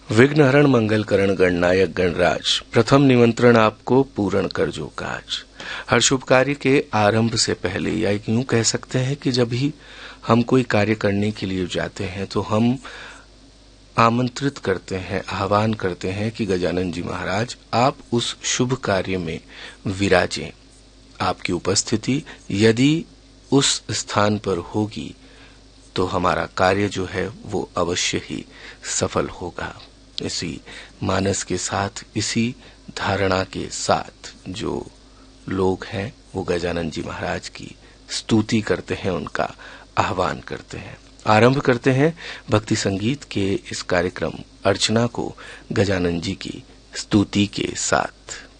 विघ्नहरण मंगलकरण गणनायक गणराज, प्रथम निमंत्रण आपको पूर्ण कर जो काज। हर शुभ कार्य के आरंभ से पहले, या यूं कह सकते हैं कि जब भी हम कोई कार्य करने के लिए जाते हैं तो हम आमंत्रित करते हैं, आह्वान करते हैं कि गजानन जी महाराज आप उस शुभ कार्य में विराजें। आपकी उपस्थिति यदि उस स्थान पर होगी तो हमारा कार्य जो है वो अवश्य ही सफल होगा। इसी मानस के साथ, इसी धारणा के साथ जो लोग हैं वो गजानन जी महाराज की स्तुति करते हैं, उनका आह्वान करते हैं। आरंभ करते हैं भक्ति संगीत के इस कार्यक्रम अर्चना को गजानन जी की स्तुति के साथ।